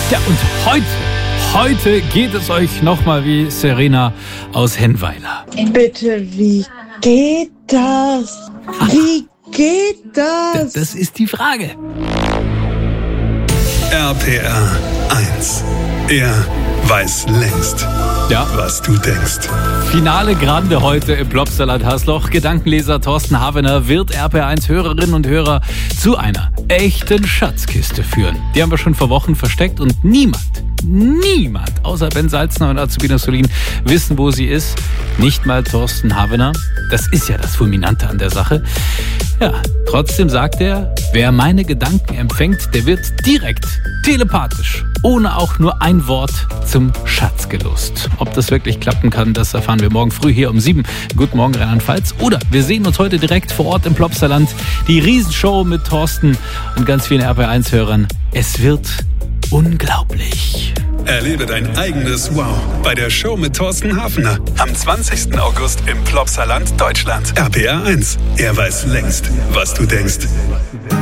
Ja, und heute geht es euch nochmal wie Serena aus Hennweiler. Bitte, wie geht das? Wie geht das? Das ist die Frage. RPR 1. Er weiß längst, was du denkst. Finale Grande heute im Plopsaland Haßloch. Gedankenleser Thorsten Havener wird RPR1 Hörerinnen und Hörer zu einer echten Schatzkiste führen. Die haben wir schon vor Wochen versteckt und niemand, außer Ben Salzner und Azubina Solin, wissen, wo sie ist. Nicht mal Thorsten Havener. Das ist ja das Fulminante an der Sache. Ja, trotzdem sagt er, wer meine Gedanken empfängt, der wird direkt, telepathisch, ohne auch nur ein Wort zum Schatz gelost. Ob das wirklich klappen kann, das erfahren wir morgen früh hier um 7. Guten Morgen, Rheinland-Pfalz. Oder wir sehen uns heute direkt vor Ort im Plopsaland. Die Riesenshow mit Thorsten und ganz vielen RPR1-Hörern. Es wird unglaublich. Erlebe dein eigenes Wow bei der Show mit Thorsten Havener. Am 20. August im Plopsaland, Deutschland. RPR 1. Er weiß längst, was du denkst.